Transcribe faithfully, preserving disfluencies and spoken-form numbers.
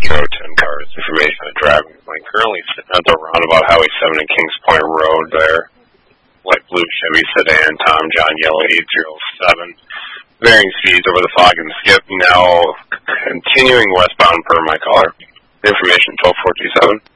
Metro ten cars. Information on driving lane. Currently sitting at the roundabout Highway seven and Kings Point Road there. Light blue Chevy sedan, Tom John Yellow eight zero seven. Varying speeds over the fog and skip. Now continuing westbound per my caller. Information twelve four two seven.